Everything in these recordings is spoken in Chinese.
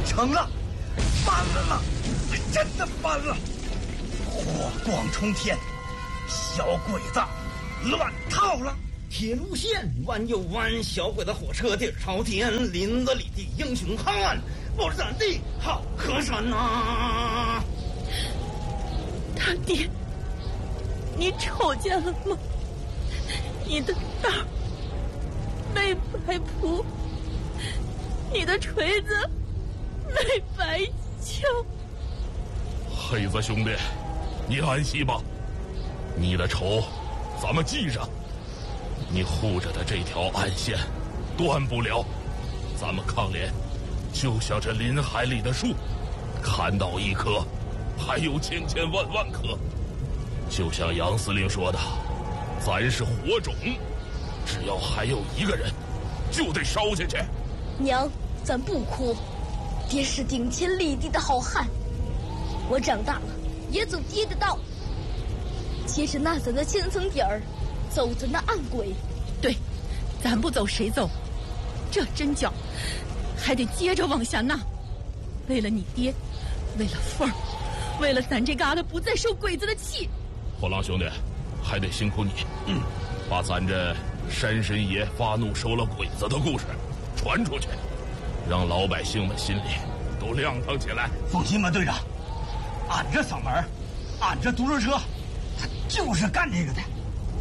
成了，翻了，真的翻了！火光冲天，小鬼子乱套了。 铁路线弯又弯，小鬼子火车底朝天，林子里的英雄汉，我是咱的好河山呐！ 大爹，你瞅见了吗？你的刀被白扑，你的锤子被白敲。 黑子兄弟，你安息吧，你的仇咱们记上，你护着的这条暗线断不了。咱们抗联就像这林海里的树，砍倒一棵还有千千万万棵。就像杨司令说的，咱是火种，只要还有一个人就得烧下去。 娘，咱不哭，爹是顶天立地的好汉，我长大了也走爹的道，接着那咱的千层底儿，走咱的暗轨。 对，咱不走谁走？这针脚还得接着往下纳。为了你爹，为了凤儿，为了咱这旮瘩不再受鬼子的气。 火狼兄弟，还得辛苦你，把咱这山神爷发怒收了鬼子的故事传出去，让老百姓们心里都亮堂起来。 放心吧，队长，俺这嗓门，俺这独轮车，他就是干这个的。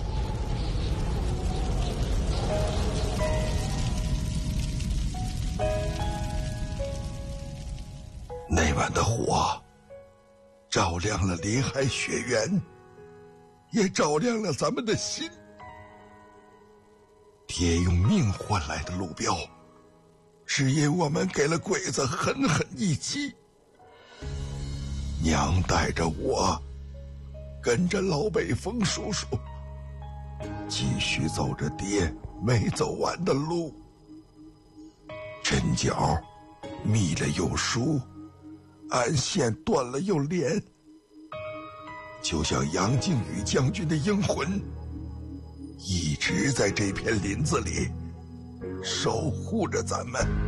那晚的火照亮了林海雪原，也照亮了咱们的心。爹用命换来的路标，只因我们给了鬼子狠狠一击。娘带着我跟着老北风叔叔继续走着爹没走完的路，针脚密了又疏，暗线断了又连，就像杨靖宇将军的英魂一直在这片林子里守护着咱们。